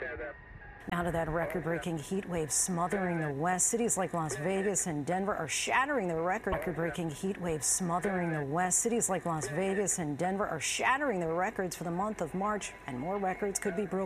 Now to that record-breaking heat wave smothering the West. Cities like Las Vegas and Denver are shattering the record-breaking heat wave smothering the West. Cities like Las Vegas and Denver are shattering their records for the month of March, and more records could be broken.